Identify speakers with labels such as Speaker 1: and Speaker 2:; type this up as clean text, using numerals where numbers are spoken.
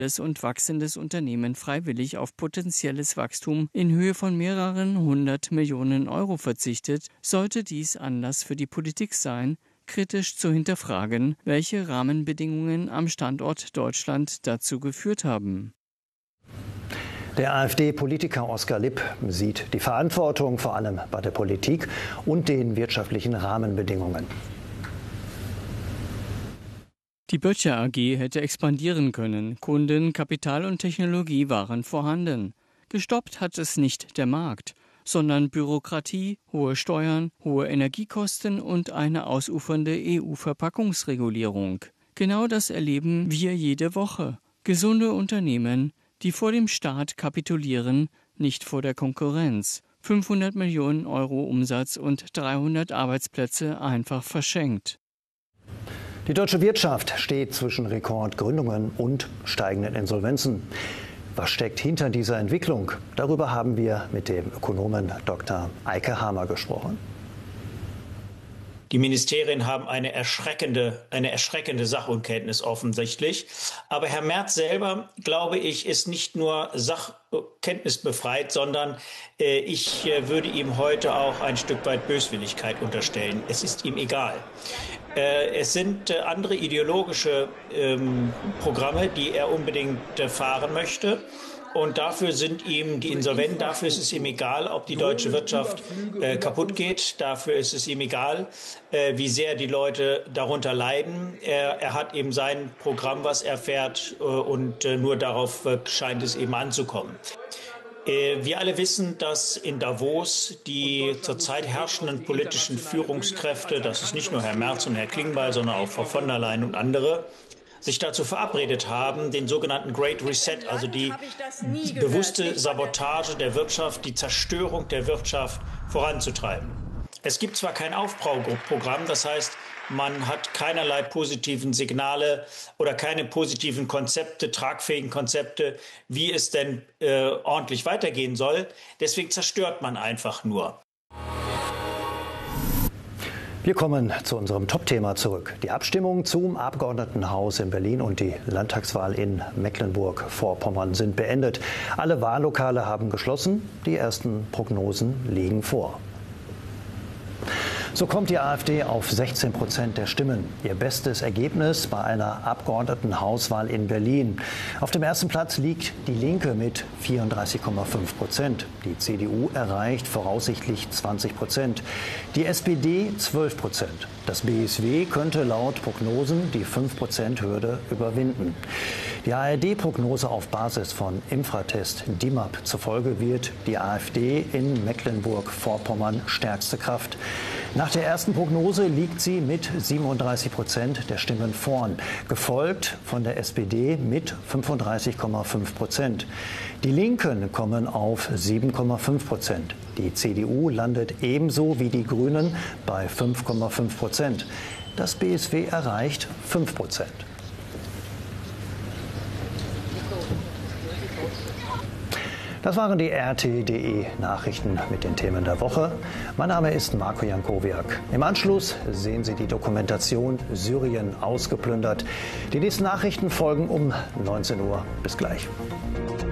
Speaker 1: und wachsendes Unternehmen freiwillig auf potenzielles Wachstum in Höhe von mehreren 100 Millionen Euro verzichtet, sollte dies Anlass für die Politik sein, kritisch zu hinterfragen, welche Rahmenbedingungen am Standort Deutschland dazu geführt haben.
Speaker 2: Der AfD-Politiker Oskar Lipp sieht die Verantwortung vor allem bei der Politik und den wirtschaftlichen Rahmenbedingungen.
Speaker 1: Die Böttcher AG hätte expandieren können. Kunden, Kapital und Technologie waren vorhanden. Gestoppt hat es nicht der Markt, sondern Bürokratie, hohe Steuern, hohe Energiekosten und eine ausufernde EU-Verpackungsregulierung. Genau das erleben wir jede Woche. Gesunde Unternehmen, die vor dem Staat kapitulieren, nicht vor der Konkurrenz. 500 Millionen Euro Umsatz und 300 Arbeitsplätze einfach verschenkt.
Speaker 2: Die deutsche Wirtschaft steht zwischen Rekordgründungen und steigenden Insolvenzen. Was steckt hinter dieser Entwicklung? Darüber haben wir mit dem Ökonomen Dr. Eike Hamer gesprochen.
Speaker 3: Die Ministerien haben eine erschreckende Sachunkenntnis offensichtlich. Aber Herr Merz selber, glaube ich, ist nicht nur sachkenntnisbefreit, sondern ich würde ihm heute auch ein Stück weit Böswilligkeit unterstellen. Es ist ihm egal. Es sind andere ideologische Programme, die er unbedingt fahren möchte. Und dafür sind ihm die Insolventen, dafür ist es ihm egal, ob die deutsche Wirtschaft kaputt geht. Dafür ist es ihm egal, wie sehr die Leute darunter leiden. Er hat eben sein Programm, was er fährt, und nur darauf scheint es eben anzukommen. Wir alle wissen, dass in Davos die zurzeit herrschenden politischen Führungskräfte, das ist nicht nur Herr Merz und Herr Klingbeil, sondern auch Frau von der Leyen und andere, sich dazu verabredet haben, den sogenannten Great Reset, also die bewusste Sabotage der Wirtschaft, die Zerstörung der Wirtschaft voranzutreiben. Es gibt zwar kein Aufbauprogramm, das heißt, man hat keinerlei positiven Signale oder keine positiven Konzepte, tragfähigen Konzepte, wie es denn ordentlich weitergehen soll. Deswegen zerstört man einfach nur.
Speaker 2: Wir kommen zu unserem Top-Thema zurück. Die Abstimmung zum Abgeordnetenhaus in Berlin und die Landtagswahl in Mecklenburg-Vorpommern sind beendet. Alle Wahllokale haben geschlossen. Die ersten Prognosen liegen vor. So kommt die AfD auf 16% der Stimmen. Ihr bestes Ergebnis bei einer Abgeordnetenhauswahl in Berlin. Auf dem ersten Platz liegt die Linke mit 34,5%. Die CDU erreicht voraussichtlich 20%. Die SPD 12%. Das BSW könnte laut Prognosen die 5%-Hürde überwinden. Die ARD-Prognose auf Basis von Infratest DIMAP zufolge wird die AfD in Mecklenburg-Vorpommern stärkste Kraft. Nach der ersten Prognose liegt sie mit 37% der Stimmen vorn, gefolgt von der SPD mit 35,5%. Die Linken kommen auf 7,5%. Die CDU landet ebenso wie die Grünen bei 5,5%. Das BSW erreicht 5%. Das waren die RT.de Nachrichten mit den Themen der Woche. Mein Name ist Marco Jankowiak. Im Anschluss sehen Sie die Dokumentation Syrien ausgeplündert. Die nächsten Nachrichten folgen um 19 Uhr. Bis gleich.